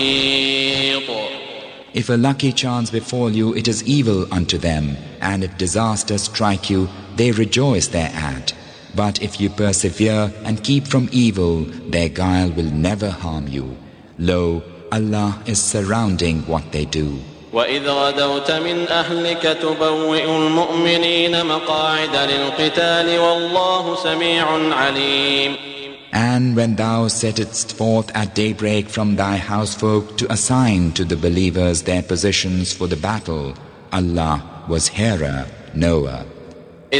If a lucky chance befall you, it is evil unto them, and if disaster strike you, they rejoice thereat. But if you persevere and keep from evil, their guile will never harm you. Lo, Allah is surrounding what they do. وَإِذْ غَدَوْتَ مِنْ أَهْلِكَ تُبَوِّئُ الْمُؤْمِنِينَ مَقَاعِدَ لِلْقِتَالِ وَاللَّهُ سَمِيعٌ عَلِيمٌ. And when thou settest forth at daybreak from thy housefolk to assign to the believers their positions for the battle, Allah was hearer, knower.